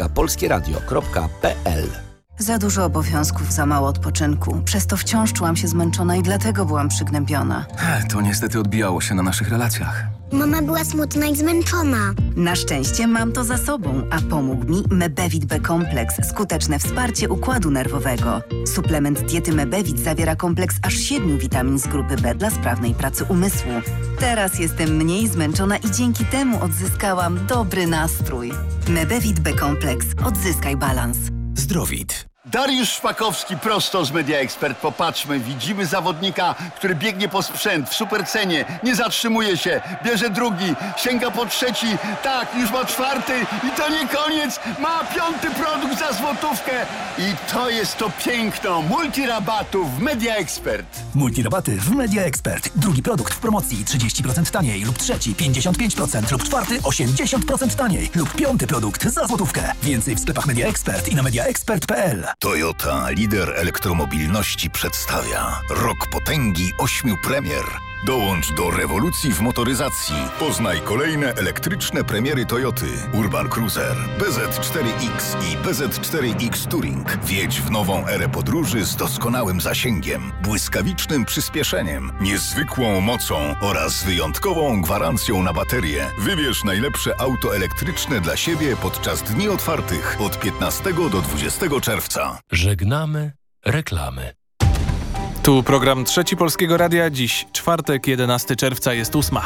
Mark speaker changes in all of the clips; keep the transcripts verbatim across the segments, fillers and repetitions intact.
Speaker 1: kropka polskie radio kropka p l.
Speaker 2: Za dużo obowiązków, za mało odpoczynku. Przez to wciąż czułam się zmęczona i dlatego byłam przygnębiona.
Speaker 3: To niestety odbijało się na naszych relacjach.
Speaker 4: Mama była smutna i zmęczona.
Speaker 2: Na szczęście mam to za sobą, a pomógł mi Mebevit B-kompleks, skuteczne wsparcie układu nerwowego. Suplement diety Mebevit zawiera kompleks aż siedmiu witamin z grupy B dla sprawnej pracy umysłu. Teraz jestem mniej zmęczona i dzięki temu odzyskałam dobry nastrój. Mebevit B-kompleks. Odzyskaj balans.
Speaker 5: Zdrowit.
Speaker 6: Dariusz Szpakowski prosto z Media Expert. Popatrzmy, widzimy zawodnika, który biegnie po sprzęt w supercenie, nie zatrzymuje się, bierze drugi, sięga po trzeci, tak, już ma czwarty i to nie koniec, ma piąty produkt za złotówkę i to jest to piękno multirabatów w Media Expert.
Speaker 5: Multirabaty w Media Expert. Drugi produkt w promocji trzydzieści procent taniej lub trzeci pięćdziesiąt pięć procent lub czwarty osiemdziesiąt procent taniej lub piąty produkt za złotówkę. Więcej w sklepach Media Expert i na media expert kropka p l.
Speaker 7: Toyota, lider elektromobilności, przedstawia rok potęgi ośmiu premier. Dołącz do rewolucji w motoryzacji. Poznaj kolejne elektryczne premiery Toyoty. Urban Cruiser, B Z cztery X i B Z cztery X Touring. Wjedź w nową erę podróży z doskonałym zasięgiem, błyskawicznym przyspieszeniem, niezwykłą mocą oraz wyjątkową gwarancją na baterię. Wybierz najlepsze auto elektryczne dla siebie podczas dni otwartych od piętnastego do dwudziestego czerwca.
Speaker 8: Żegnamy reklamy.
Speaker 9: Tu program Trzeci Polskiego Radia. Dziś czwartek, jedenastego czerwca, jest ósma.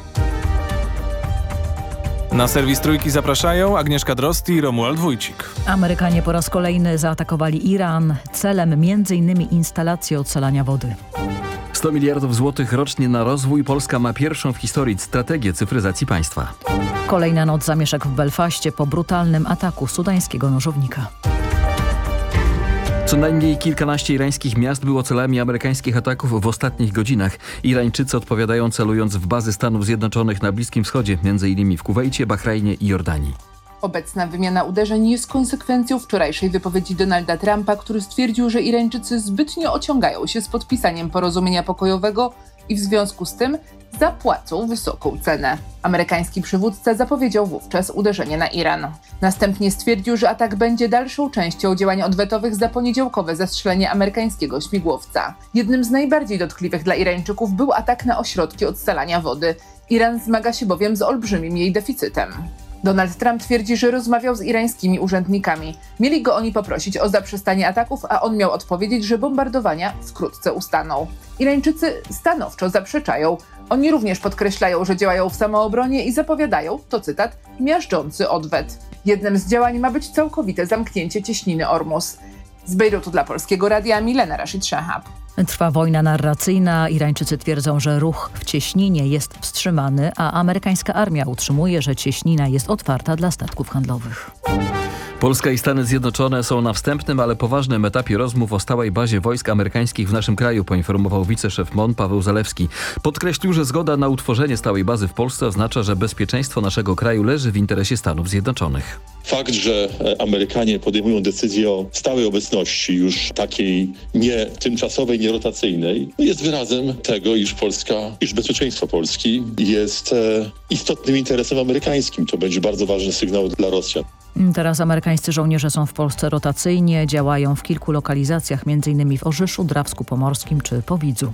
Speaker 9: Na serwis Trójki zapraszają Agnieszka Drozd i Romuald Wójcik.
Speaker 10: Amerykanie po raz kolejny zaatakowali Iran. Celem między innymi instalacji odsalania wody.
Speaker 11: sto miliardów złotych rocznie na rozwój. Polska ma pierwszą w historii strategię cyfryzacji państwa.
Speaker 10: Kolejna noc zamieszek w Belfaście po brutalnym ataku sudańskiego nożownika.
Speaker 11: Co najmniej kilkanaście irańskich miast było celami amerykańskich ataków w ostatnich godzinach. Irańczycy odpowiadają celując w bazy Stanów Zjednoczonych na Bliskim Wschodzie, między innymi w Kuwejcie, Bahrajnie i Jordanii.
Speaker 12: Obecna wymiana uderzeń jest konsekwencją wczorajszej wypowiedzi Donalda Trumpa, który stwierdził, że Irańczycy zbytnio ociągają się z podpisaniem porozumienia pokojowego i w związku z tym zapłacą wysoką cenę. Amerykański przywódca zapowiedział wówczas uderzenie na Iran. Następnie stwierdził, że atak będzie dalszą częścią działań odwetowych za poniedziałkowe zestrzelenie amerykańskiego śmigłowca. Jednym z najbardziej dotkliwych dla Irańczyków był atak na ośrodki odsalania wody. Iran zmaga się bowiem z olbrzymim jej deficytem. Donald Trump twierdzi, że rozmawiał z irańskimi urzędnikami. Mieli go oni poprosić o zaprzestanie ataków, a on miał odpowiedzieć, że bombardowania wkrótce ustaną. Irańczycy stanowczo zaprzeczają. Oni również podkreślają, że działają w samoobronie i zapowiadają, to cytat, miażdżący odwet. Jednym z działań ma być całkowite zamknięcie cieśniny Ormus. Z Bejrutu dla Polskiego Radia Milena Rashid Shahab.
Speaker 10: Trwa wojna narracyjna. Irańczycy twierdzą, że ruch w cieśninie jest wstrzymany, a amerykańska armia utrzymuje, że cieśnina jest otwarta dla statków handlowych.
Speaker 11: Polska i Stany Zjednoczone są na wstępnym, ale poważnym etapie rozmów o stałej bazie wojsk amerykańskich w naszym kraju, poinformował wiceszef M O N Paweł Zalewski. Podkreślił, że zgoda na utworzenie stałej bazy w Polsce oznacza, że bezpieczeństwo naszego kraju leży w interesie Stanów Zjednoczonych.
Speaker 13: Fakt, że Amerykanie podejmują decyzję o stałej obecności, już takiej nie tymczasowej, nie rotacyjnej, jest wyrazem tego, iż Polska, iż bezpieczeństwo Polski jest istotnym interesem amerykańskim. To będzie bardzo ważny sygnał dla Rosjan.
Speaker 10: Teraz amerykańscy żołnierze są w Polsce rotacyjnie, działają w kilku lokalizacjach, m.in. w Orzyszu, Drawsku Pomorskim czy Powidzu.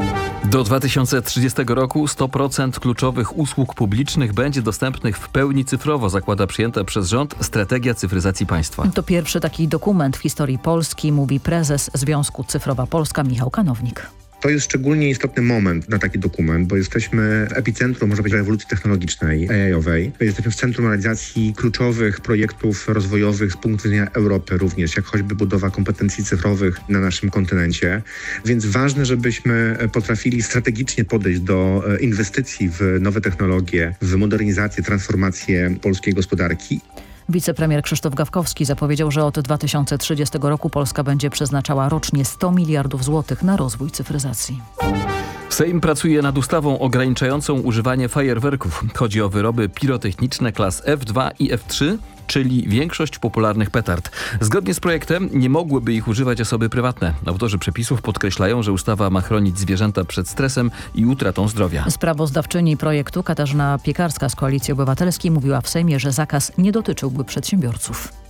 Speaker 11: Do dwa tysiące trzydziestego roku sto procent kluczowych usług publicznych będzie dostępnych w pełni cyfrowo, zakłada przyjęta przez rząd strategia cyfryzacji państwa.
Speaker 10: To pierwszy taki dokument w historii Polski, mówi prezes Związku Cyfrowa Polska Michał Kanownik.
Speaker 14: To jest szczególnie istotny moment na taki dokument, bo jesteśmy w epicentrum, można powiedzieć, rewolucji technologicznej, A I-owej. Jesteśmy w centrum realizacji kluczowych projektów rozwojowych z punktu widzenia Europy również, jak choćby budowa kompetencji cyfrowych na naszym kontynencie. Więc ważne, żebyśmy potrafili strategicznie podejść do inwestycji w nowe technologie, w modernizację, transformację polskiej gospodarki.
Speaker 10: Wicepremier Krzysztof Gawkowski zapowiedział, że od dwa tysiące trzydziestego roku Polska będzie przeznaczała rocznie sto miliardów złotych na rozwój cyfryzacji.
Speaker 11: Sejm pracuje nad ustawą ograniczającą używanie fajerwerków. Chodzi o wyroby pirotechniczne klas F dwa i F trzy, czyli większość popularnych petard. Zgodnie z projektem nie mogłyby ich używać osoby prywatne. Autorzy przepisów podkreślają, że ustawa ma chronić zwierzęta przed stresem i utratą zdrowia.
Speaker 10: Sprawozdawczyni projektu Katarzyna Piekarska z Koalicji Obywatelskiej mówiła w Sejmie, że zakaz nie dotyczyłby przedsiębiorców.